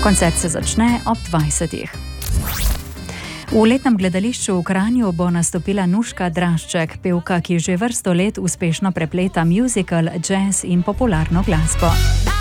Koncert se začne ob 20. V letnem gledališču v Kranju bo nastopila Nuška Drašček, pevka, ki že vrsto let uspešno prepleta muzikal, jazz in popularno glasbo.